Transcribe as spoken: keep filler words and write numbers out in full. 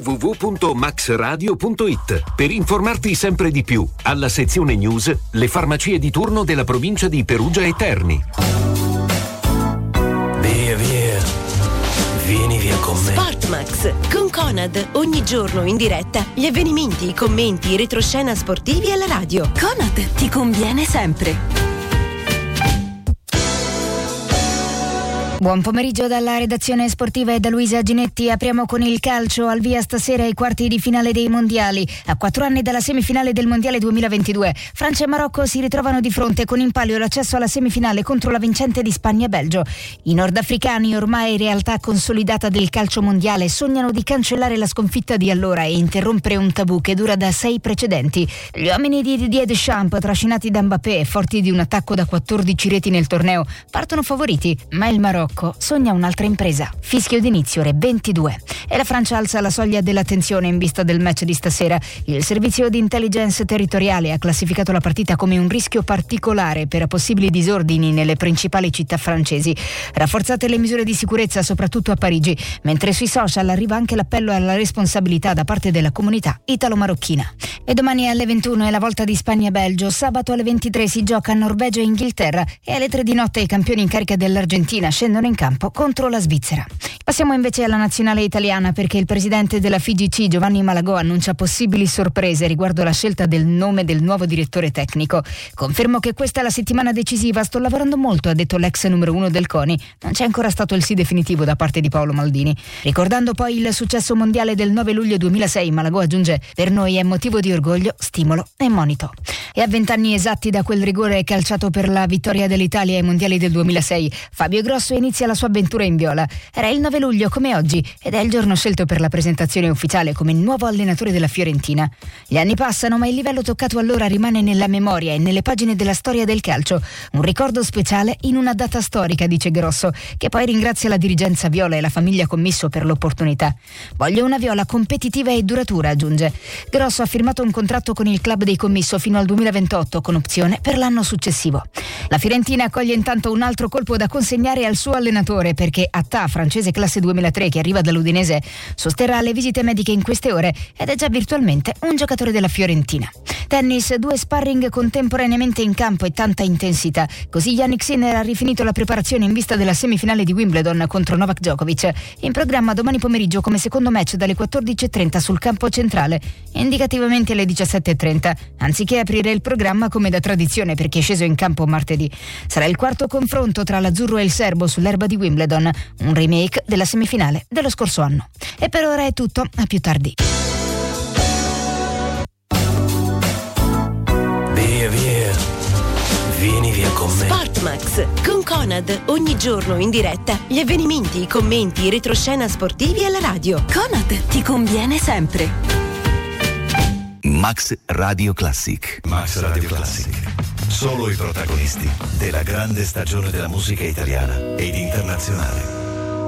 w w punto max radio punto i t per informarti sempre di più. Alla sezione news, le farmacie di turno della provincia di Perugia e Terni. Via, via. Vieni via con me. Sportmax con Conad, ogni giorno in diretta gli avvenimenti, i commenti, i retroscena sportivi alla radio. Conad ti conviene sempre. Buon pomeriggio dalla redazione sportiva e da Luisa Ginetti. Apriamo con il calcio. Al via stasera i quarti di finale dei mondiali. A quattro anni dalla semifinale del mondiale duemilaventidue, Francia e Marocco si ritrovano di fronte con in palio l'accesso alla semifinale contro la vincente di Spagna e Belgio. I nordafricani, ormai realtà consolidata del calcio mondiale, sognano di cancellare la sconfitta di allora e interrompere un tabù che dura da sei precedenti. Gli uomini di Didier Deschamps, trascinati da Mbappé e forti di un attacco da quattordici reti nel torneo, partono favoriti, ma il Marocco sogna un'altra impresa. Fischio d'inizio ore ventidue e la Francia alza la soglia dell'attenzione in vista del match di stasera. Il servizio di intelligence territoriale ha classificato la partita come un rischio particolare per possibili disordini nelle principali città francesi. Rafforzate le misure di sicurezza soprattutto a Parigi, mentre sui social arriva anche l'appello alla responsabilità da parte della comunità italo-marocchina. E domani alle ventuno è la volta di Spagna e Belgio. Sabato alle ventitré si gioca Norvegia e Inghilterra e alle tre di notte i campioni in carica dell'Argentina scendono in campo contro la Svizzera. Passiamo invece alla nazionale italiana, perché il presidente della F I G C Giovanni Malagò annuncia possibili sorprese riguardo la scelta del nome del nuovo direttore tecnico. Confermo che questa è la settimana decisiva, sto lavorando molto, ha detto l'ex numero uno del CONI. Non c'è ancora stato il sì definitivo da parte di Paolo Maldini. Ricordando poi il successo mondiale del nove luglio duemilasei, Malagò aggiunge: per noi è motivo di orgoglio, stimolo e monito. E a vent'anni esatti da quel rigore calciato per la vittoria dell'Italia ai mondiali del duemilasei, Fabio Grosso inizia la sua avventura in viola. Era il nove luglio come oggi ed è il giorno scelto per la presentazione ufficiale come nuovo allenatore della Fiorentina. Gli anni passano, ma il livello toccato allora rimane nella memoria e nelle pagine della storia del calcio. Un ricordo speciale in una data storica, dice Grosso, che poi ringrazia la dirigenza viola e la famiglia Commisso per l'opportunità. Voglio una viola competitiva e duratura, aggiunge. Grosso ha firmato un contratto con il club dei Commisso fino al duemilaventotto con opzione per l'anno successivo. La Fiorentina accoglie intanto un altro colpo da consegnare al suo allenatore, perché Attà, francese classe duemilatré che arriva dall'Udinese, sosterrà le visite mediche in queste ore ed è già virtualmente un giocatore della Fiorentina. Tennis, due sparring contemporaneamente in campo e tanta intensità. Così Jannik Sinner ha rifinito la preparazione in vista della semifinale di Wimbledon contro Novak Djokovic. In programma domani pomeriggio come secondo match dalle quattordici e trenta sul campo centrale, indicativamente alle diciassette e trenta, anziché aprire il programma come da tradizione per chi è sceso in campo martedì. Sarà il quarto confronto tra l'azzurro e il serbo sull'erba di Wimbledon, un remake della semifinale dello scorso anno. E per ora è tutto, a più tardi. Via, via. Vieni via con me. Sportmax con Conad, ogni giorno in diretta gli avvenimenti, i commenti, i retroscena sportivi alla radio. Conad ti conviene sempre. Max Radio Classic. Max Radio Classic. Solo i protagonisti della grande stagione della musica italiana ed internazionale.